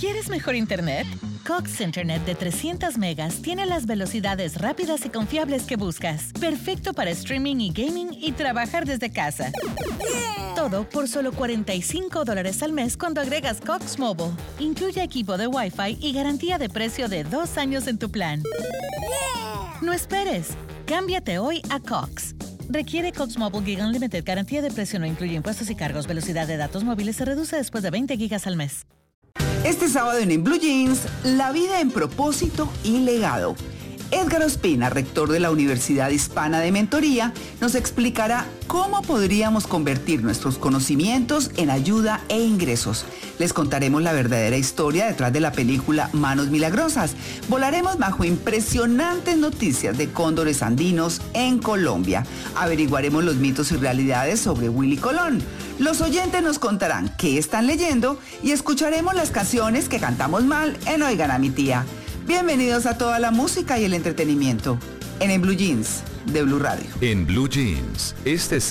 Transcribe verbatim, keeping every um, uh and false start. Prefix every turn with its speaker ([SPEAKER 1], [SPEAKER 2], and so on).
[SPEAKER 1] ¿Quieres mejor internet? Cox Internet de trescientos megas tiene las velocidades rápidas y confiables que buscas. Perfecto para streaming y gaming y trabajar desde casa. Yeah. Todo por solo cuarenta y cinco dólares al mes cuando agregas Cox Mobile. Incluye equipo de Wi-Fi y garantía de precio de dos años en tu plan. Yeah. No esperes. Cámbiate hoy a Cox. Requiere Cox Mobile Gig Unlimited. Garantía de precio no incluye impuestos y cargos. Velocidad de datos móviles se reduce después de veinte gigas al mes.
[SPEAKER 2] Este sábado en Blue Jeans, la vida en propósito y legado. Edgar Ospina, rector de la Universidad Hispana de Mentoría, nos explicará cómo podríamos convertir nuestros conocimientos en ayuda e ingresos. Les contaremos la verdadera historia detrás de la película Manos Milagrosas. Volaremos bajo impresionantes noticias de cóndores andinos en Colombia. Averiguaremos los mitos y realidades sobre Willy Colón. Los oyentes nos contarán qué están leyendo y escucharemos las canciones que cantamos mal en Oigan a mi tía. Bienvenidos a toda la música y el entretenimiento en En Blue Jeans de Blue Radio.
[SPEAKER 3] En Blue Jeans, este